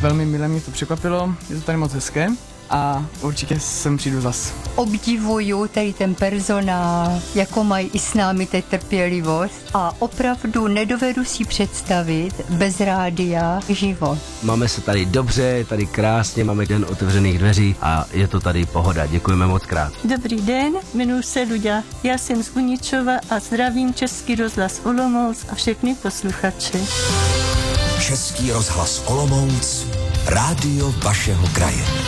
Velmi milé mě to překvapilo, je to tady moc hezké a určitě sem přijdu zas. Obdivuju tady ten personál, jako mají i s námi teď trpělivost a opravdu nedovedu si představit bez rádia život. Máme se tady dobře, je tady krásně, máme den otevřených dveří a je to tady pohoda. Děkujeme moc krát. Dobrý den, jmenuji se Luďa. Já jsem z Uničova a zdravím Český rozhlas Olomouc a všechny posluchače. Český rozhlas Olomouc, rádio vašeho kraje.